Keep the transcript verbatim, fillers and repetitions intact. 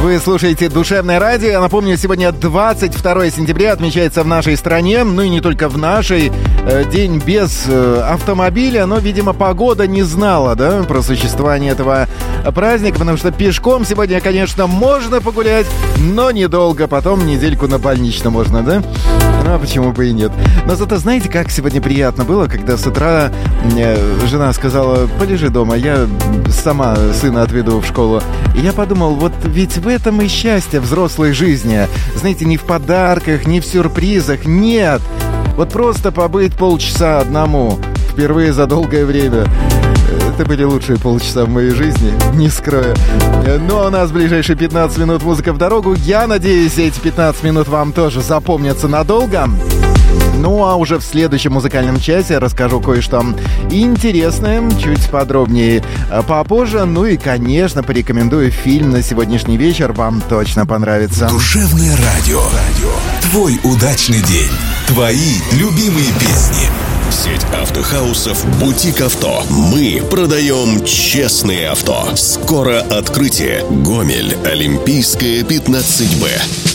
Вы слушаете «Душевное радио». Я напомню, сегодня двадцать второе сентября отмечается в нашей стране, ну и не только в нашей, день без автомобиля, но, видимо, погода не знала, да, про существование этого праздника, потому что пешком сегодня, конечно, можно погулять, но недолго, потом недельку на больничном можно, да? Ну, а почему бы и нет? Но зато знаете, как сегодня приятно было, когда с утра жена сказала: полежи дома, я сама сына отведу в школу. И я подумал, вот ведь в этом и счастье взрослой жизни. Знаете, не в подарках, не в сюрпризах, нет. Вот просто побыть полчаса одному, впервые за долгое время. Это были лучшие полчаса в моей жизни, не скрою. Ну а у нас в ближайшие пятнадцать минут музыка в дорогу. Я надеюсь, эти пятнадцать минут вам тоже запомнятся надолго. Ну а уже в следующем музыкальном часе расскажу кое-что интересное, чуть подробнее попозже. Ну и, конечно, порекомендую фильм на сегодняшний вечер, вам точно понравится. Душевное радио. Твой удачный день. Твои любимые песни. Сеть автохаусов «Бутик Авто». Мы продаем честные авто. Скоро открытие. Гомель. Олимпийская, пятнадцать Б.